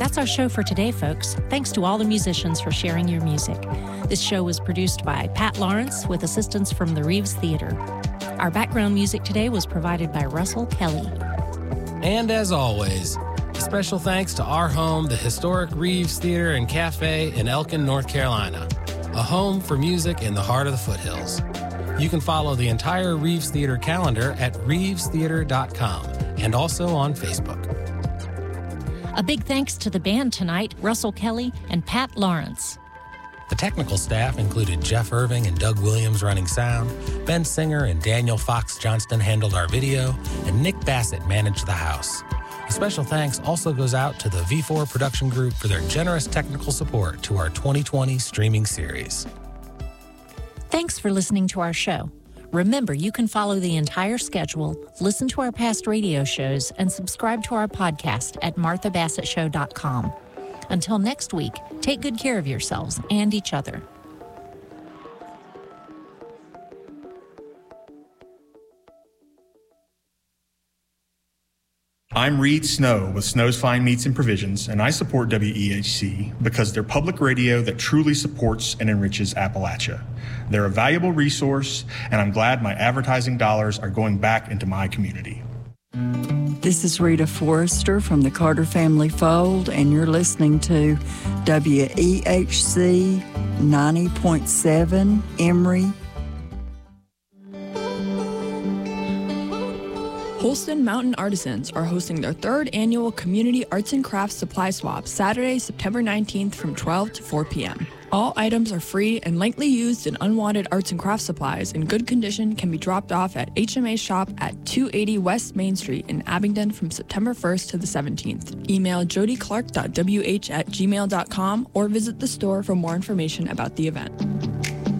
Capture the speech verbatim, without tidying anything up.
That's our show for today, folks. Thanks to all the musicians for sharing your music. This show was produced by Pat Lawrence with assistance from the Reeves Theater. Our background music today was provided by Russell Kelly. And as always, special thanks to our home, the historic Reeves Theater and Cafe in Elkin, North Carolina, a home for music in the heart of the foothills. You can follow the entire Reeves Theater calendar at reeves theater dot com and also on Facebook. A big thanks to the band tonight, Russell Kelly and Pat Lawrence. The technical staff included Jeff Irving and Doug Williams running sound, Ben Singer and Daniel Fox Johnston handled our video, and Nick Bassett managed the house. A special thanks also goes out to the V four Production Group for their generous technical support to our twenty twenty streaming series. Thanks for listening to our show. Remember, you can follow the entire schedule, listen to our past radio shows, and subscribe to our podcast at martha bassett show dot com. Until next week, take good care of yourselves and each other. I'm Reed Snow with Snow's Fine Meats and Provisions, and I support W E H C because they're public radio that truly supports and enriches Appalachia. They're a valuable resource, and I'm glad my advertising dollars are going back into my community. This is Rita Forrester from the Carter Family Fold, and you're listening to W E H C ninety point seven Emory. Holston Mountain Artisans are hosting their third annual Community Arts and Crafts Supply Swap Saturday, September nineteenth from twelve to four p.m. All items are free, and lightly used and unwanted arts and crafts supplies in good condition can be dropped off at H M A Shop at two eighty West Main Street in Abingdon from September first to the seventeenth. Email jody clark dot w h at gmail dot com or visit the store for more information about the event.